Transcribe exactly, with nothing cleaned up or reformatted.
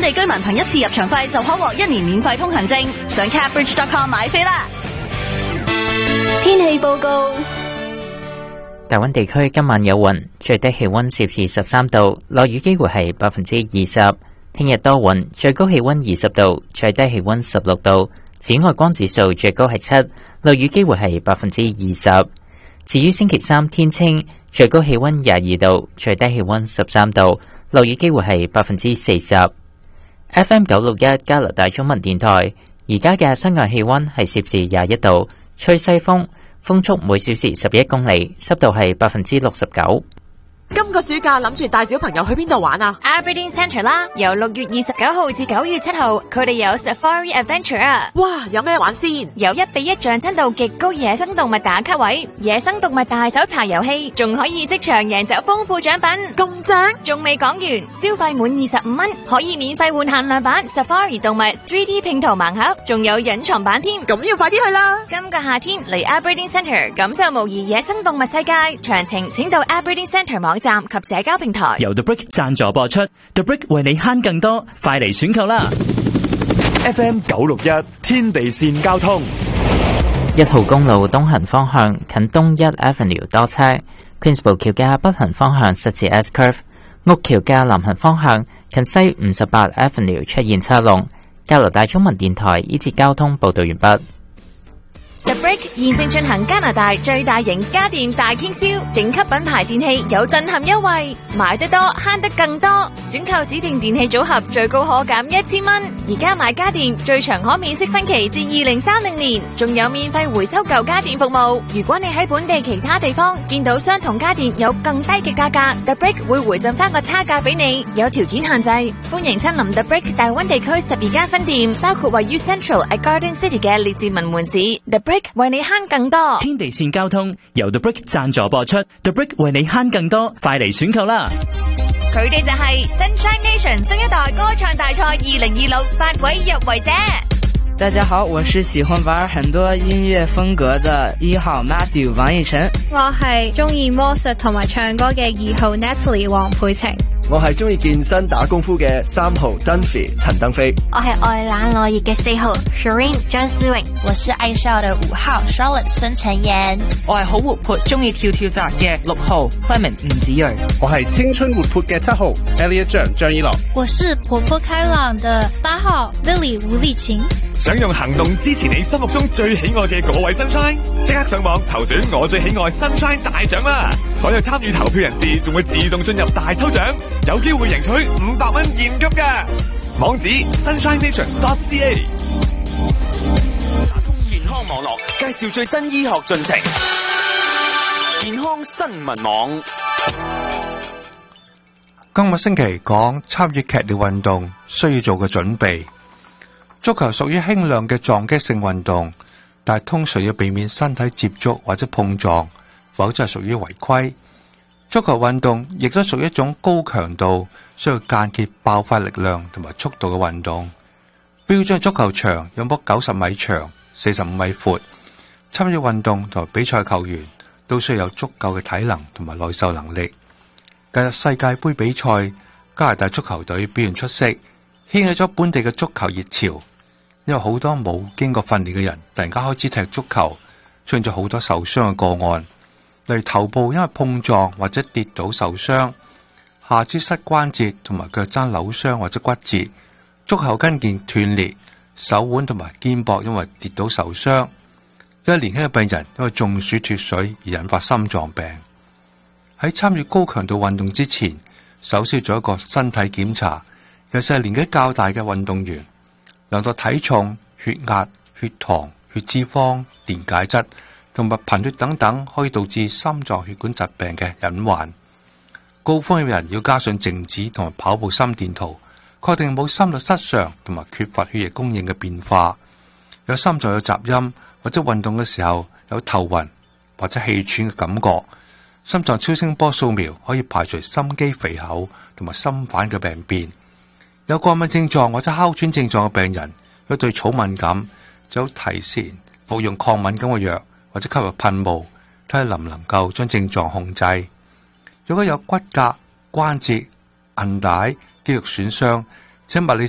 地居民憑一次入場費就可獲一年免費通行證。上 catbridge dot com 買飛啦！ 天氣報告。 大溫地區今晚有雲，最低氣溫攝氏十三度，落雨機會係百分之二十。聽日多雲，最高氣溫二十度，最低氣溫十六度。紫外光指數最高係七，落雨機會係百分之二十。至於星期三天清，最高氣溫廿二度，最低氣溫十三度，落雨機會係百分之四十。F M 九六一加拿大中文電台，而家嘅室外氣溫係攝氏廿一度，吹西風，風速每小時十一公里，濕度係百分之六十九。 今個暑假諗住帶小朋友去邊度玩啊？ Aberdeen Centre 啦，由六月二十九號至九月七號，佢哋有 Safari Adventure 啊！ 哇，有咩玩先？ 有一比一像真度極高野生動物打卡位、野生動物大搜查遊戲，仲可以即場贏走豐富獎品， 咁正！ 仲未講完，消費滿二十五蚊可以免費換限量版 Safari 動物 三 D 拼圖盲盒，仲有隱藏版添。 咁要快啲去啦！ 今個夏天嚟 Aberdeen Centre 感受模擬野生動物世界，詳情請到 Aberdeen Centre 網站及社交平台。 由 The Brick 贊助播出 ，The Brick 為你慳更多，快嚟選購啦 ！F M 九六一天地線交通， 一號公路東行方向近東一 Avenue 多車 ，Queensborough 橋嘅北行方向實至 S Curve， 屋橋嘅南行方向近西五十八 Avenue 出現車龍。加拿大中文電台呢節交通報道完畢。 The Brick 現正進行加拿大最大型家電大傾銷，頂級品牌電器有震撼優惠，買得多慳得更多，選購指定電器組合最高可減一千蚊。而家買家電最長可免息分期至二零三零年，仲有免費回收舊家電服務。如果你喺本地其他地方見到相同家電有更低嘅價格， The Brick 會回贈翻個差價俾你，有條件限制。歡迎親臨 The Brick 大溫地區十二間分店，包括位於 Central at Garden City 嘅列治文門市。The Brick為你慳更多。 天地線交通由 The Brick 贊助播出 ，The Brick 為你慳更多，快嚟選購啦！ 佢哋就係 Sunshine Nation 新一代歌唱大賽二零二六八位入圍者。 大家好，我是喜歡玩很多音樂風格的一號 Matthew 王奕晨。 我係中意魔術同埋唱歌嘅二號 Natalie 黃佩晴。 我係中意健身打功夫嘅三號 Dunphy 陳登飛。 我係愛冷愛熱嘅四號 Shireen 張思穎。 我是愛笑的五號 Charlotte 孫晨妍。 我係好活潑中意跳跳紮嘅六號 Clement 吳子睿。 我係青春活潑嘅七號 Elliot 張張一樂。 我是活潑開朗的八號 Lily 吳麗琴。 想用行動支持你心目中最喜愛嘅嗰位 Sunshine， 即刻上網投選我最喜愛 Sunshine 大獎啦！所有參與投票人士仲會自動進入大抽獎，有機會贏取五百蚊現金㗎。網址 sunshine nation dot c a。 打通健康網絡，介紹最新醫學進程。健康新聞網。 今個星期講參與劇烈運動需要做嘅準備。足球屬於輕量嘅撞擊性運動，但係通常要避免身體接觸或者碰撞，否則係屬於違規。足球運動亦都屬於一種高強度、需要間歇爆發力量同埋速度嘅運動。標準足球場有幅九十米長、四十五米闊。參與運動同埋比賽球員都需要有足夠嘅體能同埋耐受能力。近日世界盃比賽，加拿大足球隊表現出色，掀起咗本地嘅足球熱潮。因為好多冇經過訓練嘅人突然間開始踢足球，出現咗好多受傷嘅個案，例如頭部因為碰撞或者跌倒受傷，下肢膝關節同埋腳踭扭傷或者骨折，足後跟腱斷裂，手腕同埋肩膊因為跌倒受傷。一個年輕嘅病人因為中暑脫水而引發心臟病。喺參與高強度運動之前，首先做一個身體檢查，尤其係年紀較大嘅運動員。量度體重、血壓、血糖、血脂肪、電解質同埋貧血等等，可以導致心臟血管疾病嘅隱患。高風險人要加上靜止同埋跑步心電圖，確定冇心律失常同埋缺乏血液供應嘅變化。有心臟有雜音或者運動嘅時候有頭暈或者氣喘嘅感覺，心臟超聲波掃描可以排除心肌肥厚同埋心瓣嘅病變。有過敏症狀或者哮喘症狀嘅病人，如果對草敏感，就提前服用抗敏感嘅藥或者吸入噴霧，睇下能唔能夠將症狀控制。如果有骨骼、關節、韌帶、肌肉損傷，請物理